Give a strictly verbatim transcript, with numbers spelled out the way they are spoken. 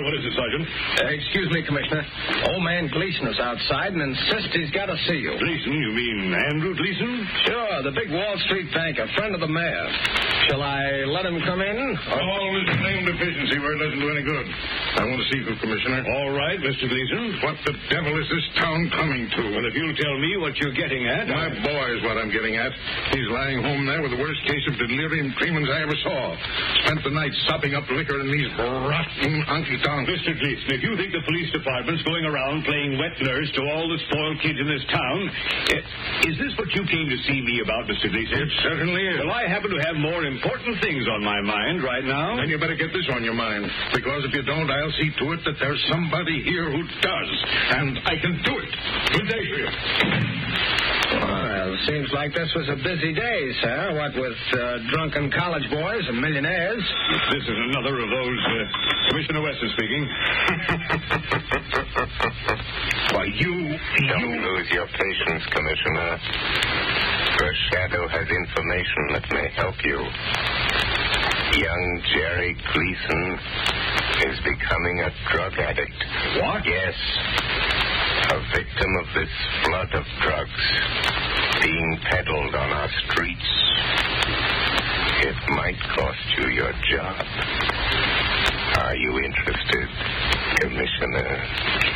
What is it, Sergeant? Uh, excuse me, Commissioner. Old man Gleason is outside and insists he's got to see you. Gleason? You mean Andrew Gleason? Sure, the big Wall Street banker, friend of the mayor. Shall I let him come in? Or... All this name deficiency where it doesn't do any good. I want to see you, Commissioner. All right, Mister Gleason. What the devil is this town coming to? Well, if you'll tell me what you're getting at... My I... boy is what I'm getting at. He's lying home there with the worst case of delirium tremens I ever saw. Spent the night sopping up liquor in these rotten honky-tonks. Mister Gleason, if you think the police department's going around playing wet nurse to all the spoiled kids in this town, is this what you came to see me about, Mister Gleason? It certainly is. Well, I happen to have more important things on my mind right now. Then you better get this on your mind, because if you don't, I'll see to it that there's somebody here who does, and I can do it. Good day to you. Well, seems like this was a busy day, sir. What with uh, drunken college boys and millionaires. This is another of those. Uh, Commissioner West is speaking. Why, you... Don't you... lose your patience, Commissioner. Your shadow has information that may help you. Young Jerry Gleason is becoming a drug addict. What? Yes. A victim of this flood of drugs being peddled on our streets. It might cost you your job. Are you interested, Commissioner?